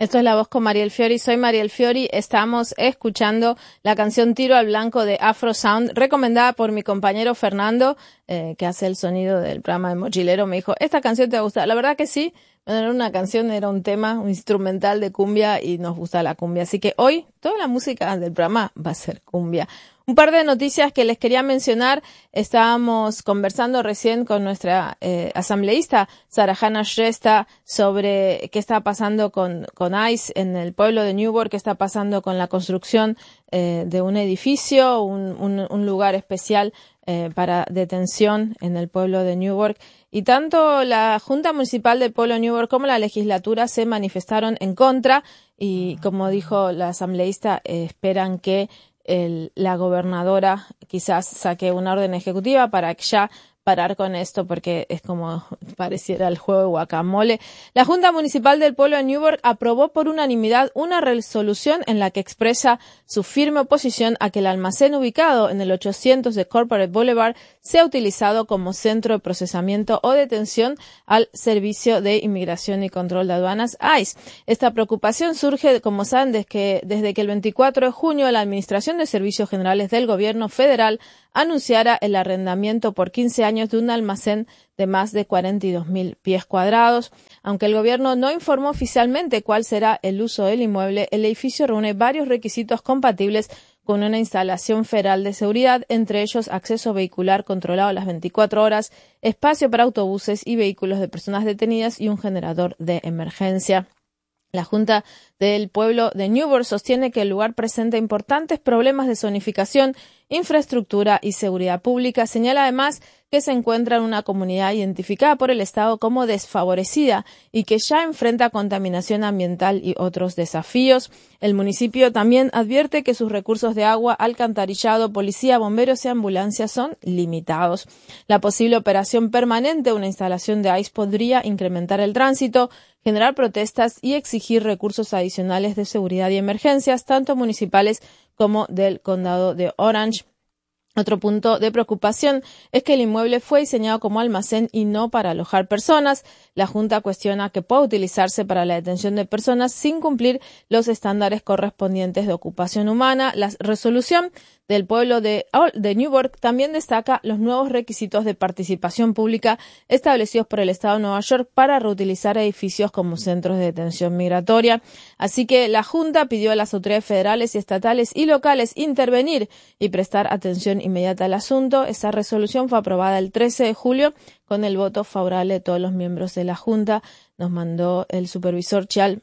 Esto es La Voz con Mariel Fiori. Soy Mariel Fiori. Estamos escuchando la canción Tiro al Blanco de Afro Sound, recomendada por mi compañero Fernando, que hace el sonido del programa de Mochilero. Me dijo, esta canción te va a gustar. La verdad que sí. No era una canción, era un tema, un instrumental de cumbia y nos gusta la cumbia. Así que hoy toda la música del programa va a ser cumbia. Un par de noticias que les quería mencionar. Estábamos conversando recién con nuestra asambleísta, Sarahana Shrestha, sobre qué está pasando con ICE en el pueblo de Newburgh, qué está pasando con la construcción de un edificio, un lugar especial para detención en el pueblo de Newburgh. Y tanto la Junta Municipal del pueblo de Newburgh como la legislatura se manifestaron en contra y, como dijo la asambleísta, esperan que la gobernadora quizás saque una orden ejecutiva para ya parar con esto, porque es como pareciera el juego de guacamole. La Junta Municipal del pueblo de Newburgh aprobó por unanimidad una resolución en la que expresa su firme oposición a que el almacén ubicado en el 800 de Corporate Boulevard sea utilizado como centro de procesamiento o detención al Servicio de Inmigración y Control de Aduanas, ICE. Esta preocupación surge, como saben, desde que el 24 de junio la Administración de Servicios Generales del Gobierno Federal anunciara el arrendamiento por 15 años de un almacén de más de 42.000 pies cuadrados. Aunque el gobierno no informó oficialmente cuál será el uso del inmueble, el edificio reúne varios requisitos compatibles con una instalación federal de seguridad, entre ellos acceso vehicular controlado las 24 horas, espacio para autobuses y vehículos de personas detenidas y un generador de emergencia. La Junta del Pueblo de Newburgh sostiene que el lugar presenta importantes problemas de zonificación, infraestructura y seguridad pública. Señala además que se encuentra en una comunidad identificada por el Estado como desfavorecida y que ya enfrenta contaminación ambiental y otros desafíos. El municipio también advierte que sus recursos de agua, alcantarillado, policía, bomberos y ambulancias son limitados. La posible operación permanente de una instalación de ICE podría incrementar el tránsito, generar protestas y exigir recursos adicionales de seguridad y emergencias, tanto municipales como del condado de Orange. Otro punto de preocupación es que el inmueble fue diseñado como almacén y no para alojar personas. La Junta cuestiona que pueda utilizarse para la detención de personas sin cumplir los estándares correspondientes de ocupación humana. La resolución del pueblo de Newburgh también destaca los nuevos requisitos de participación pública establecidos por el Estado de Nueva York para reutilizar edificios como centros de detención migratoria. Así que la Junta pidió a las autoridades federales y estatales y locales intervenir y prestar atención inmediata al asunto. Esa resolución fue aprobada el 13 de julio con el voto favorable de todos los miembros de la Junta. Nos mandó el supervisor Chial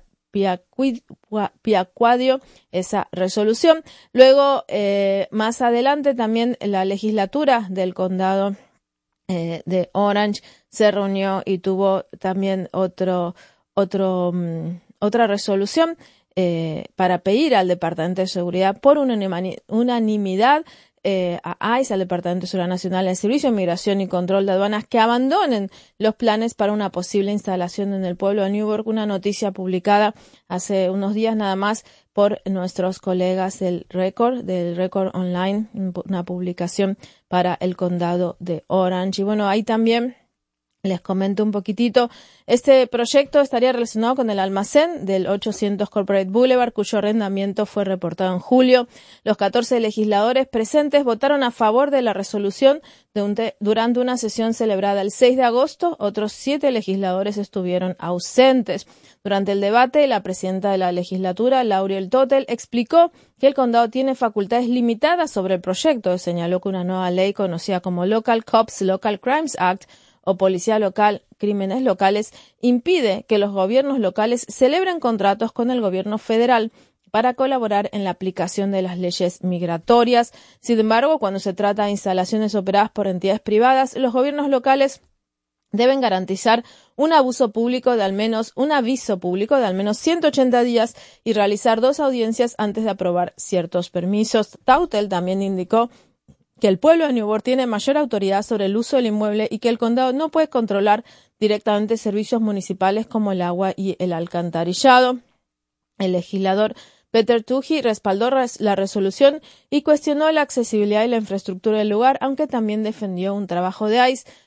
Piacuadio esa resolución. Luego, más adelante, también la legislatura del condado de Orange se reunió y tuvo también otra resolución para pedir al Departamento de Seguridad por unanimidad a ICE, al Departamento de Seguridad Nacional, al Servicio de Inmigración y Control de Aduanas, que abandonen los planes para una posible instalación en el pueblo de Newburgh. Una noticia publicada hace unos días nada más por nuestros colegas del Record Online, una publicación para el condado de Orange. Y bueno, ahí también les comento un poquitito. Este proyecto estaría relacionado con el almacén del 800 Corporate Boulevard, cuyo arrendamiento fue reportado en julio. Los 14 legisladores presentes votaron a favor de la resolución durante una sesión celebrada el 6 de agosto. Otros 7 legisladores estuvieron ausentes. Durante el debate, la presidenta de la legislatura, Lauriel Totel, explicó que el condado tiene facultades limitadas sobre el proyecto. Señaló que una nueva ley conocida como Local Cops Local Crimes Act o Policía Local, Crímenes Locales, impide que los gobiernos locales celebren contratos con el gobierno federal para colaborar en la aplicación de las leyes migratorias. Sin embargo, cuando se trata de instalaciones operadas por entidades privadas, los gobiernos locales deben garantizar un aviso público de al menos 180 días y realizar 2 audiencias antes de aprobar ciertos permisos. Totel también indicó que el pueblo de Newburgh tiene mayor autoridad sobre el uso del inmueble y que el condado no puede controlar directamente servicios municipales como el agua y el alcantarillado. El legislador Peter Tuohy respaldó la resolución y cuestionó la accesibilidad y la infraestructura del lugar, aunque también defendió un trabajo de ICE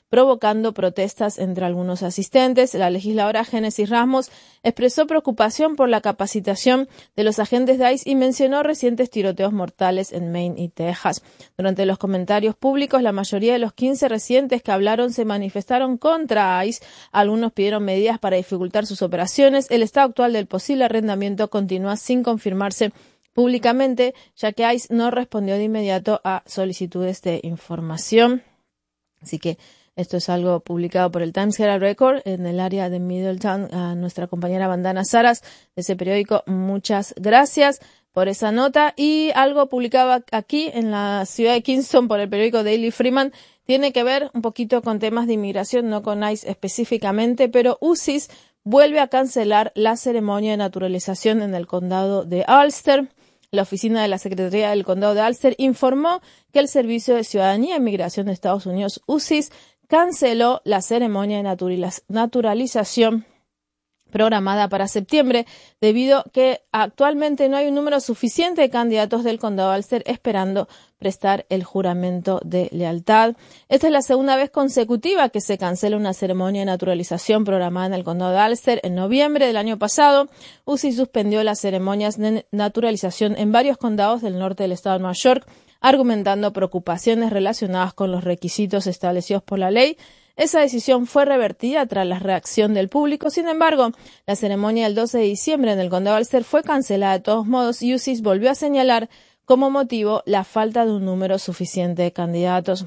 provocando protestas entre algunos asistentes. La legisladora Génesis Ramos expresó preocupación por la capacitación de los agentes de ICE y mencionó recientes tiroteos mortales en Maine y Texas. Durante los comentarios públicos, la mayoría de los 15 residentes que hablaron se manifestaron contra ICE. Algunos pidieron medidas para dificultar sus operaciones. El estado actual del posible arrendamiento continúa sin confirmarse públicamente, ya que ICE no respondió de inmediato a solicitudes de información. Así que esto es algo publicado por el Times Herald Record en el área de Middletown. A nuestra compañera Vandana Saras de ese periódico, muchas gracias por esa nota. Y algo publicado aquí en la ciudad de Kingston por el periódico Daily Freeman tiene que ver un poquito con temas de inmigración, no con ICE específicamente, pero UCIS vuelve a cancelar la ceremonia de naturalización en el condado de Ulster. La oficina de la Secretaría del Condado de Ulster informó que el Servicio de Ciudadanía e Inmigración de Estados Unidos, UCIS, canceló la ceremonia de naturalización programada para septiembre, debido a que actualmente no hay un número suficiente de candidatos del condado de Ulster esperando prestar el juramento de lealtad. Esta es la segunda vez consecutiva que se cancela una ceremonia de naturalización programada en el condado de Ulster. En noviembre del año pasado, UCI suspendió las ceremonias de naturalización en varios condados del norte del estado de Nueva York, argumentando preocupaciones relacionadas con los requisitos establecidos por la ley. Esa decisión fue revertida tras la reacción del público. Sin embargo, la ceremonia del 12 de diciembre en el condado de Ulster fue cancelada de todos modos y UCIS volvió a señalar como motivo la falta de un número suficiente de candidatos.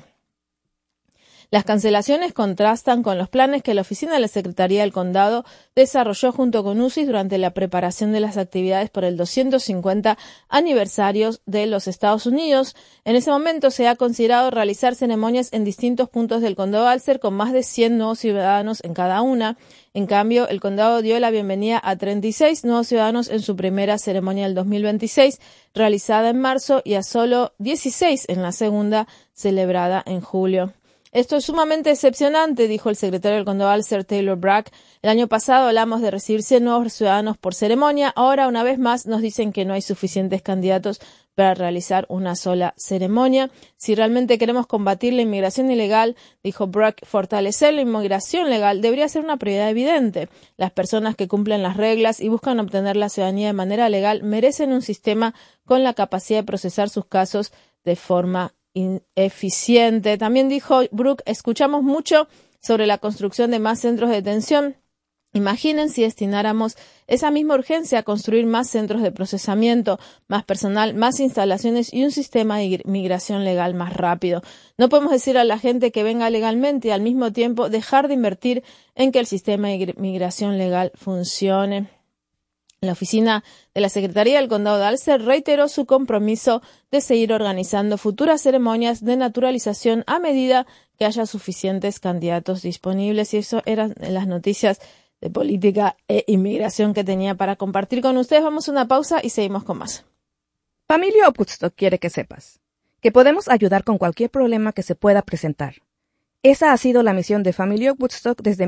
Las cancelaciones contrastan con los planes que la Oficina de la Secretaría del Condado desarrolló junto con UCIS durante la preparación de las actividades por el 250 aniversario de los Estados Unidos. En ese momento se ha considerado realizar ceremonias en distintos puntos del condado de Ulster con más de 100 nuevos ciudadanos en cada una. En cambio, el condado dio la bienvenida a 36 nuevos ciudadanos en su primera ceremonia del 2026, realizada en marzo, y a solo 16 en la segunda, celebrada en julio. Esto es sumamente decepcionante, dijo el secretario del condado de Ulster, Taylor Bragg. El año pasado hablamos de recibir 100 nuevos ciudadanos por ceremonia. Ahora, una vez más, nos dicen que no hay suficientes candidatos para realizar una sola ceremonia. Si realmente queremos combatir la inmigración ilegal, dijo Bragg, fortalecer la inmigración legal debería ser una prioridad evidente. Las personas que cumplen las reglas y buscan obtener la ciudadanía de manera legal merecen un sistema con la capacidad de procesar sus casos de forma eficiente. También dijo Brooke, escuchamos mucho sobre la construcción de más centros de detención. Imaginen si destináramos esa misma urgencia a construir más centros de procesamiento, más personal, más instalaciones y un sistema de inmigración legal más rápido. No podemos decir a la gente que venga legalmente y al mismo tiempo dejar de invertir en que el sistema de inmigración legal funcione. La oficina de la Secretaría del Condado de Ulster reiteró su compromiso de seguir organizando futuras ceremonias de naturalización a medida que haya suficientes candidatos disponibles. Y eso eran las noticias de política e inmigración que tenía para compartir con ustedes. Vamos a una pausa y seguimos con más. Family of Woodstock quiere que sepas que podemos ayudar con cualquier problema que se pueda presentar. Esa ha sido la misión de Family of Woodstock desde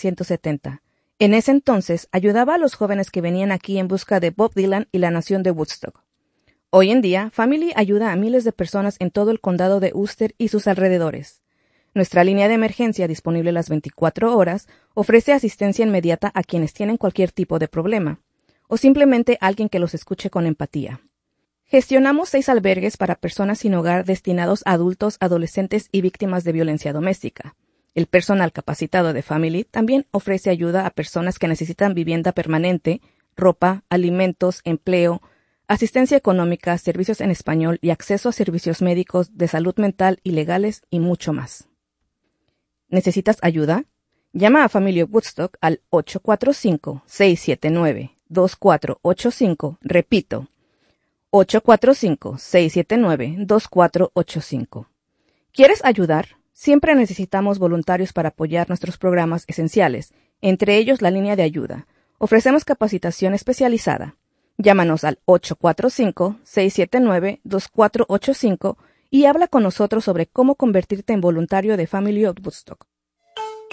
1970. En ese entonces, ayudaba a los jóvenes que venían aquí en busca de Bob Dylan y la nación de Woodstock. Hoy en día, Family ayuda a miles de personas en todo el condado de Ulster y sus alrededores. Nuestra línea de emergencia, disponible las 24 horas, ofrece asistencia inmediata a quienes tienen cualquier tipo de problema, o simplemente alguien que los escuche con empatía. Gestionamos 6 albergues para personas sin hogar destinados a adultos, adolescentes y víctimas de violencia doméstica. El personal capacitado de Family también ofrece ayuda a personas que necesitan vivienda permanente, ropa, alimentos, empleo, asistencia económica, servicios en español y acceso a servicios médicos, de salud mental y legales y mucho más. ¿Necesitas ayuda? Llama a Family of Woodstock al 845-679-2485. Repito, 845-679-2485. ¿Quieres ayudar? Siempre necesitamos voluntarios para apoyar nuestros programas esenciales, entre ellos la línea de ayuda. Ofrecemos capacitación especializada. Llámanos al 845-679-2485 y habla con nosotros sobre cómo convertirte en voluntario de Family of Woodstock.